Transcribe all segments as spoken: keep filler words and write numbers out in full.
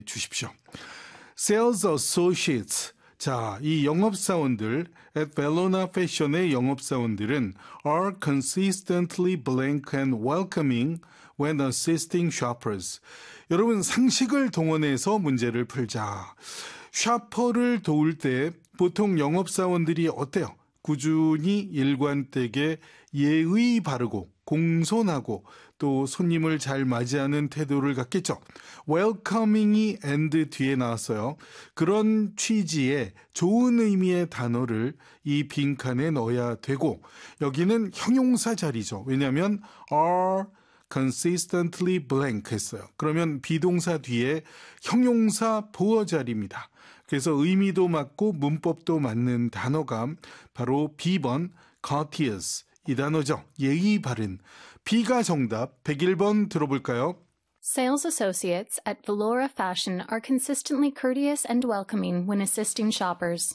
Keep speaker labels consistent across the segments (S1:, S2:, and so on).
S1: 주십시오. Sales Associates. 자, 이 영업사원들, at Bellona Fashion의 영업사원들은 are consistently blank and welcoming when assisting shoppers. 여러분, 상식을 동원해서 문제를 풀자. 샤퍼를 도울 때 보통 영업사원들이 어때요? 꾸준히 일관되게 예의 바르고 공손하고 또 손님을 잘 맞이하는 태도를 갖겠죠. welcoming이 and 뒤에 나왔어요. 그런 취지의 좋은 의미의 단어를 이 빈칸에 넣어야 되고, 여기는 형용사 자리죠. 왜냐하면 are consistently blank 했어요. 그러면 비동사 뒤에 형용사 보어 자리입니다. 그래서 의미도 맞고 문법도 맞는 단어가 바로 B번 courteous 이 단어죠. 예의 바른. B가 정답. 백일 번 들어볼까요?
S2: Sales associates at Velora Fashion are consistently courteous and welcoming when assisting shoppers.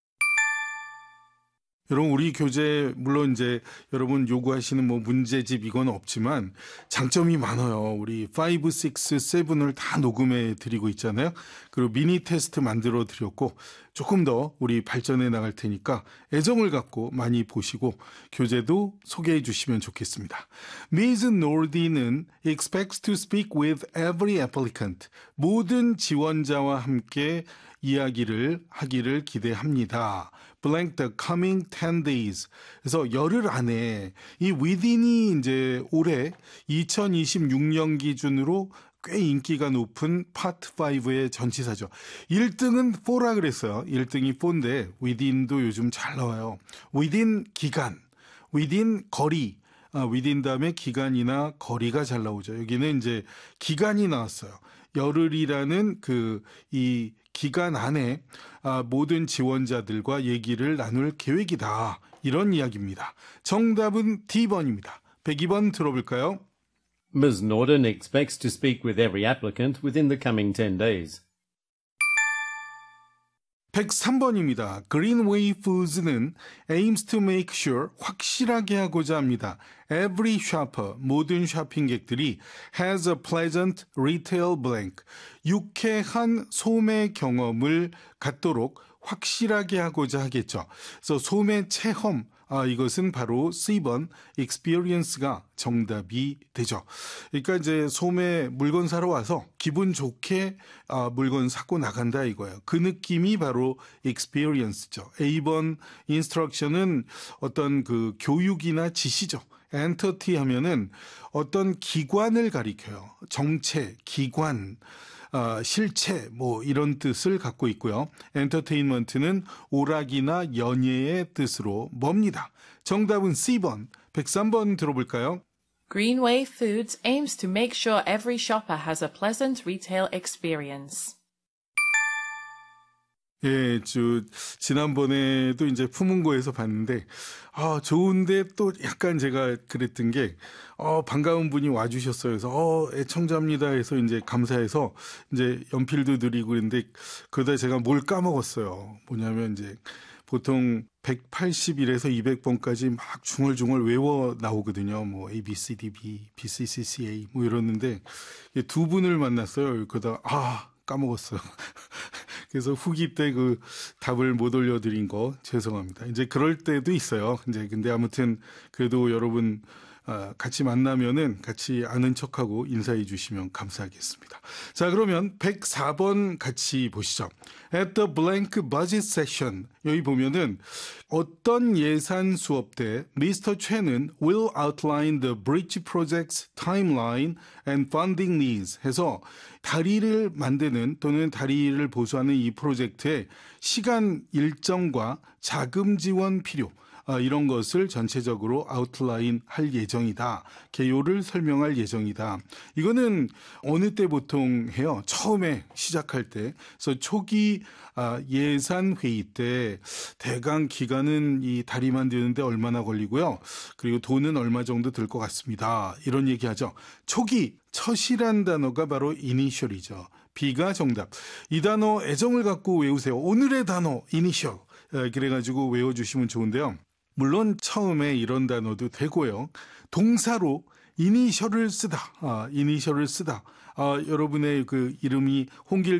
S1: 여러분, 우리 교재 물론 이제 여러분 요구하시는 뭐 문제집 이건 없지만 장점이 많아요. 우리 오, 육, 칠을 다 녹음해 드리고 있잖아요. 그리고 미니 테스트 만들어 드렸고 조금 더 우리 발전해 나갈 테니까 애정을 갖고 많이 보시고 교재도 소개해 주시면 좋겠습니다. Miz Nordy는 expects to speak with every applicant. 모든 지원자와 함께 이야기를 하기를 기대합니다. blank the coming ten days. 그래서 열흘 안에 이 within이 이제 올해 이천이십육 년 기준으로 꽤 인기가 높은 파트 오의 전치사죠. 일 등은 사라 그랬어요. 일 등이 사인데 within도 요즘 잘 나와요. within 기간, within 거리, 아, within 다음에 기간이나 거리가 잘 나오죠. 여기는 이제 기간이 나왔어요. 열흘이라는 그 이 기간 안에 아, 모든 지원자들과 얘기를 나눌 계획이다. 이런 이야기입니다. 정답은 D번입니다. 백이 번 들어볼까요?
S3: Miz Norden expects to speak with every applicant within the coming ten days.
S1: 백삼 번입니다. Greenway Foods는 aims to make sure 확실하게 하고자 합니다. Every shopper, 모든 쇼핑객들이 has a pleasant retail blank. 유쾌한 소매 경험을 갖도록 확실하게 하고자 하겠죠. 그래서 소매 체험, 아, 이것은 바로 C번 experience가 정답이 되죠. 그러니까 이제 소매 물건 사러 와서 기분 좋게 아, 물건 사고 나간다 이거예요. 그 느낌이 바로 experience죠. A번 instruction은 어떤 그 교육이나 지시죠. entity 하면은 어떤 기관을 가리켜요. 정체, 기관, 어, 실체 뭐 이런 뜻을 갖고 있고요. 엔터테인먼트는 오락이나 연예의 뜻으로 멉니다. 정답은 C번. 백삼 번 들어볼까요?
S4: Greenway Foods aims to make sure every shopper has a pleasant retail experience.
S1: 예, 저 지난번에도 이제 품문고에서 봤는데 아, 좋은데 또 약간 제가 그랬던 게 어, 반가운 분이 와주셨어요. 그래서 어, 애청자입니다 해서 이제 감사해서 이제 연필도 드리고 그랬는데 그러다 제가 뭘 까먹었어요. 뭐냐면 이제 보통 백팔십일에서 이백 번까지 막 중얼중얼 외워 나오거든요. 뭐 A, B, C, D, B, B, C, C, C, A 뭐 이러는데 두 분을 만났어요. 그러다 아 까먹었어요. 그래서 후기 때 그 답을 못 올려드린 거 죄송합니다. 이제 그럴 때도 있어요. 이제 근데 아무튼 그래도 여러분 같이 만나면은 같이 아는 척하고 인사해 주시면 감사하겠습니다. 자, 그러면 백사 번 같이 보시죠. At the blank budget session. 여기 보면은 어떤 예산 수업 때 미스터 최는 will outline the bridge project's timeline and funding needs 해서 다리를 만드는 또는 다리를 보수하는 이 프로젝트의 시간 일정과 자금 지원 필요 이런 것을 전체적으로 아웃라인 할 예정이다. 개요를 설명할 예정이다. 이거는 어느 때 보통 해요? 처음에 시작할 때. 그래서 초기 예산 회의 때 대강 기간은 이 다리 만드는데 얼마나 걸리고요. 그리고 돈은 얼마 정도 들 것 같습니다. 이런 얘기하죠. 초기, 첫이란 단어가 바로 이니셜이죠. B가 정답. 이 단어 애정을 갖고 외우세요. 오늘의 단어 이니셜. 그래가지고 외워주시면 좋은데요. 물론 처음에 이런 단어도 되고요. 동사로 이니셜을 쓰다, 아, 이니셜을 쓰다. 아, 여러분의 그 이름이 홍길